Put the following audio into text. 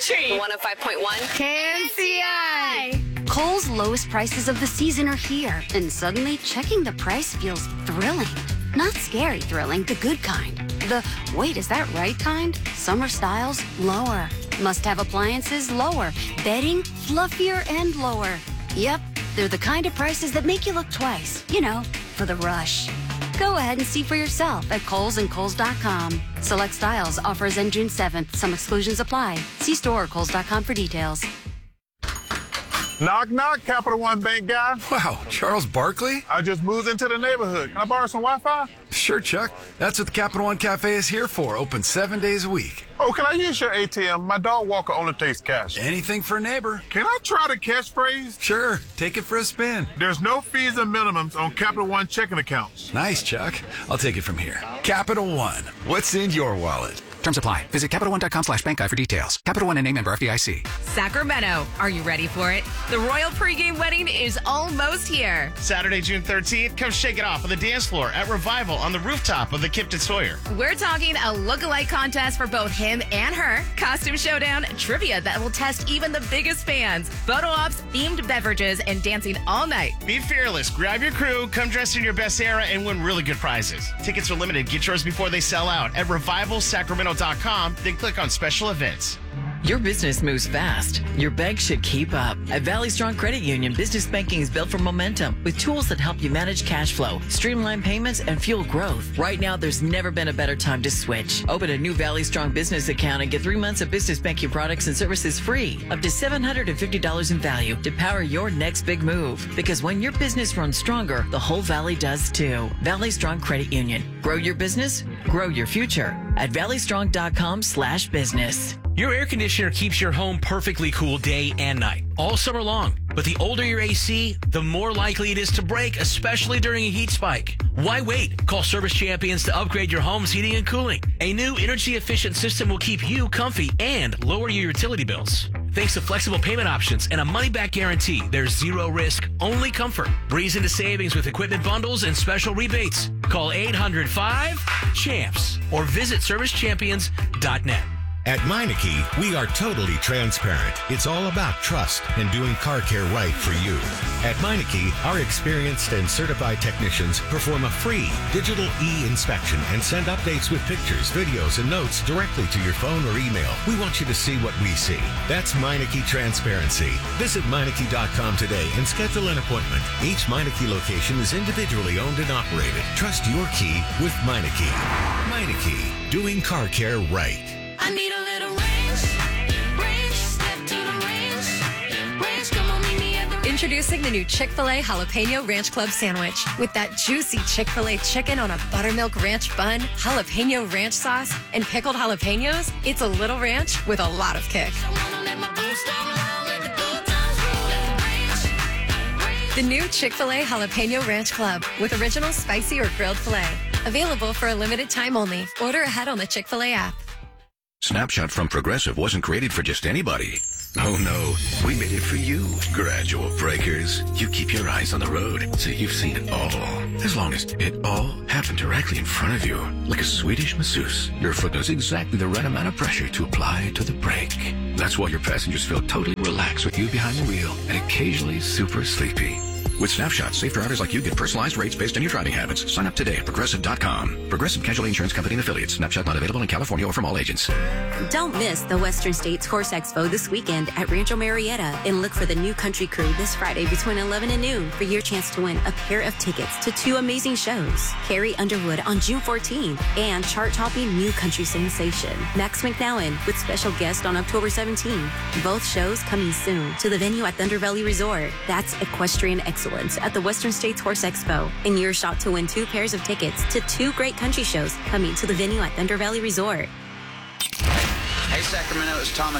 Country 105.1 KNCI. Kohl's lowest prices of the season are here, and suddenly checking the price feels thrilling. Not scary thrilling, the good kind. The, wait, is that right kind? Summer styles, lower. Must-have appliances, lower. Bedding, fluffier and lower. Yep, they're the kind of prices that make you look twice. You know, for the rush. Go ahead and see for yourself at Kohl's and Kohl's.com. Select styles, offers end June 7th. Some exclusions apply. See store or Kohl's.com for details. Knock, knock, Capital One Bank guy. Wow, Charles Barkley? I just moved into the neighborhood. Can I borrow some Wi-Fi? Sure, Chuck. That's what the Capital One Cafe is here for. Open 7 days a week. Oh, can I use your ATM? My dog walker only takes cash. Anything for a neighbor. Can I try the catchphrase? Sure, take it for a spin. There's no fees and minimums on Capital One checking accounts. Nice, Chuck. I'll take it from here. Capital One. What's in your wallet? Terms apply. Visit CapitalOne.com/bankguide for details. Capital One and a member FDIC. Sacramento, are you ready for it? The Royal pregame wedding is almost here. Saturday, June 13th, come shake it off on the dance floor at Revival on the rooftop of the Kipton Sawyer. We're talking a look-alike contest for both him and her, costume showdown, trivia that will test even the biggest fans, photo ops, themed beverages, and dancing all night. Be fearless, grab your crew, come dressed in your best era, and win really good prizes. Tickets are limited. Get yours before they sell out at revivalsacramento.com, then click on special events. Your business moves fast. Your bank should keep up. At Valley Strong Credit Union, business banking is built for momentum with tools that help you manage cash flow, streamline payments, and fuel growth. Right now, there's never been a better time to switch. Open a new Valley Strong business account and get 3 months of business banking products and services free, up to $750 in value to power your next big move. Because when your business runs stronger, the whole Valley does too. Valley Strong Credit Union. Grow your business, grow your future at valleystrong.com/business. Your air conditioner keeps your home perfectly cool day and night, all summer long. But the older your AC, the more likely it is to break, especially during a heat spike. Why wait? Call Service Champions to upgrade your home's heating and cooling. A new energy-efficient system will keep you comfy and lower your utility bills. Thanks to flexible payment options and a money-back guarantee, there's zero risk, only comfort. Breeze into savings with equipment bundles and special rebates. Call 800-5-CHAMPS or visit servicechampions.net. At Meineke, we are totally transparent. It's all about trust and doing car care right for you. At Meineke, our experienced and certified technicians perform a free digital e-inspection and send updates with pictures, videos, and notes directly to your phone or email. We want you to see what we see. That's Meineke Transparency. Visit Meineke.com today and schedule an appointment. Each Meineke location is individually owned and operated. Trust your key with Meineke. Meineke, doing car care right. I need a little range, step to the range, come on, meet me at the range. Introducing the new Chick-fil-A Jalapeno Ranch Club Sandwich. With that juicy Chick-fil-A chicken on a buttermilk ranch bun, jalapeno ranch sauce, and pickled jalapenos, it's a little ranch with a lot of kick. The new Chick-fil-A Jalapeno Ranch Club with original spicy or grilled filet. Available for a limited time only. Order ahead on the Chick-fil-A app. Snapshot from Progressive wasn't created for just anybody. Oh no, we made it for you, gradual breakers. You keep your eyes on the road, so you've seen it all. As long as it all happened directly in front of you, like a Swedish masseuse, your foot knows exactly the right amount of pressure to apply to the brake. That's why your passengers feel totally relaxed with you behind the wheel and occasionally super sleepy. With Snapshot, safe drivers like you get personalized rates based on your driving habits. Sign up today at Progressive.com. Progressive Casualty Insurance Company and Affiliates. Snapshot not available in California or from all agents. Don't miss the Western States Horse Expo this weekend at Rancho Marietta and look for the New Country Crew this Friday between 11 and noon for your chance to win a pair of tickets to 2 amazing shows. Carrie Underwood on June 14th and chart-topping New Country sensation Max McNowan with special guest on October 17th. Both shows coming soon to the venue at Thunder Valley Resort. That's equestrian excellence at the Western States Horse Expo. And your shot to win 2 pairs of tickets to 2 great country shows coming to the venue at Thunder Valley Resort. Hey, Sacramento, it's Thomas